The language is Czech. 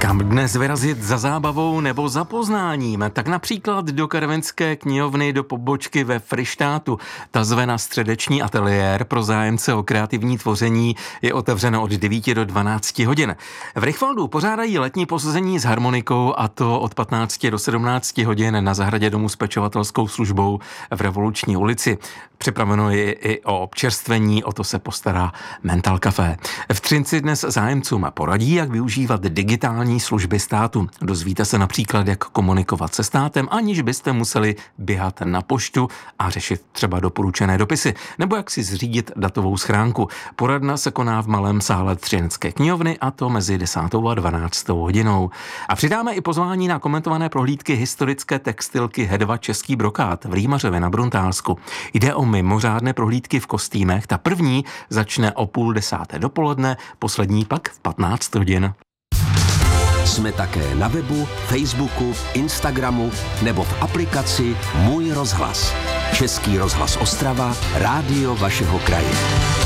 Kam dnes vyrazit za zábavou nebo za poznáním? Tak například do Karvinské knihovny do pobočky ve Fryštátu. Ta zvaná středeční ateliér pro zájemce o kreativní tvoření je otevřena od 9 do 12 hodin. V Rychvaldu pořádají letní posezení s harmonikou, a to od 15 do 17 hodin na zahradě domu s pečovatelskou službou v Revoluční ulici. Připraveno je i o občerstvení, o to se postará Mental Café. V Třinci dnes zájemcům poradí, jak využívat digitální služby státu. Dozvíte se například, jak komunikovat se státem, aniž byste museli běhat na poštu a řešit třeba doporučené dopisy, nebo jak si zřídit datovou schránku. Poradna se koná v malém sále Třinecké knihovny, a to mezi 10. a 12. hodinou. A přidáme i pozvání na komentované prohlídky historické textilky Hedva Český brokát v Rýmařově na Bruntálsku. Jde o mimořádné prohlídky v kostýmech. Ta první začne o 9:30 dopoledne, poslední pak v 15 hodin. Jsme také na webu, Facebooku, Instagramu nebo v aplikaci Můj rozhlas. Český rozhlas Ostrava, rádio vašeho kraje.